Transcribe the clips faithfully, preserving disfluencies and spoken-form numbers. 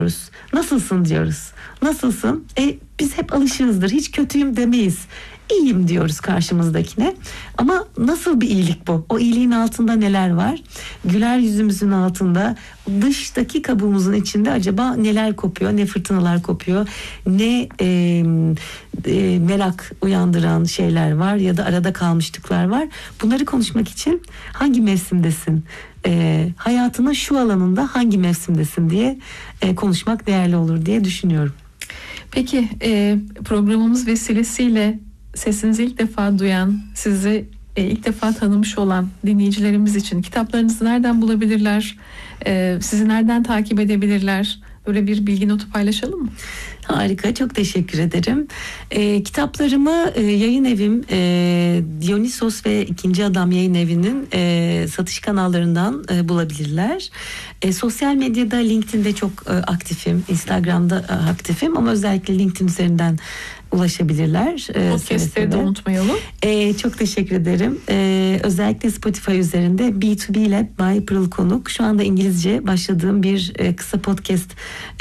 Nasılsın diyoruz. Nasılsın? E, biz hep alışığızdır. Hiç kötüyüm demeyiz. İyiyim diyoruz karşımızdakine. Ama nasıl bir iyilik bu? O iyiliğin altında neler var? Güler yüzümüzün altında, dıştaki kabuğumuzun içinde acaba neler kopuyor? Ne fırtınalar kopuyor? Ne e, e, merak uyandıran şeyler var? Ya da arada kalmışlıklar var? Bunları konuşmak için hangi mevsimdesin? E, hayatının şu alanında hangi mevsimdesin diye e, konuşmak değerli olur diye düşünüyorum. Peki e, programımız vesilesiyle sesinizi ilk defa duyan, sizi e, ilk defa tanımış olan dinleyicilerimiz için kitaplarınızı nereden bulabilirler? E, sizi nereden takip edebilirler? Böyle bir bilgi notu paylaşalım mı? Harika, çok teşekkür ederim. E, kitaplarımı e, yayın evim e, Dionysos ve İkinci Adam Yayın Evi'nin e, satış kanallarından e, bulabilirler. E, sosyal medyada LinkedIn'de çok e, aktifim, Instagram'da e, aktifim ama özellikle LinkedIn üzerinden ulaşabilirler. Podcast'leri de unutmayalım. Ee, çok teşekkür ederim. Ee, özellikle Spotify üzerinde B iki B ile Bay Pırıl Konuk. Şu anda İngilizce başladığım bir e, kısa podcast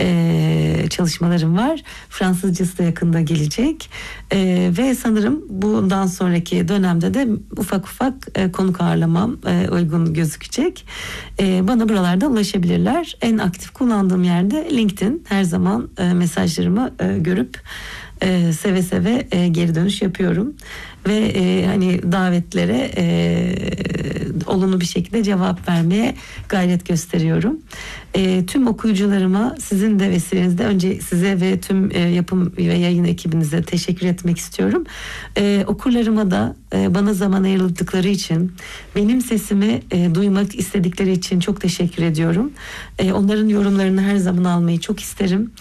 e, çalışmalarım var. Fransızcası da yakında gelecek. E, ve sanırım bundan sonraki dönemde de ufak ufak e, konuk ağırlamam e, uygun gözükecek. E, bana buralarda ulaşabilirler. En aktif kullandığım yerde LinkedIn. Her zaman e, mesajlarımı e, görüp Ee, seve seve e, geri dönüş yapıyorum ve e, hani davetlere e, olumlu bir şekilde cevap vermeye gayret gösteriyorum. E, tüm okuyucularıma sizin de vesilenizde önce size ve tüm e, yapım ve yayın ekibinize teşekkür etmek istiyorum. E, okurlarıma da e, bana zaman ayırdıkları için, benim sesimi e, duymak istedikleri için çok teşekkür ediyorum. E, onların yorumlarını her zaman almayı çok isterim.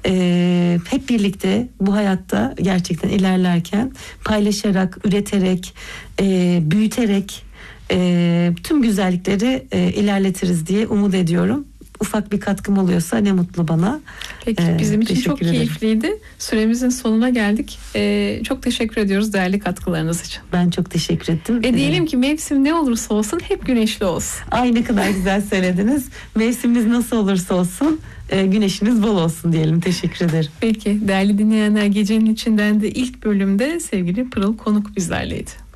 E, hep birlikte bu hayatta gerçekten ilerlerken paylaşarak, üreterek, e, büyüterek e, tüm güzellikleri e, ilerletiriz diye umut ediyorum. Ufak bir katkım oluyorsa ne mutlu bana. Peki, ee, bizim için çok ederim. keyifliydi. Süremizin sonuna geldik. Ee, çok teşekkür ediyoruz değerli katkılarınız için. Ben çok teşekkür ettim. Ve diyelim ki mevsim ne olursa olsun hep güneşli olsun. Ay ne kadar güzel söylediniz. Mevsimimiz nasıl olursa olsun e, güneşiniz bol olsun diyelim. Teşekkür ederim. Peki değerli dinleyenler, gecenin içinden de ilk bölümde sevgili Pırıl Konuk bizlerleydi.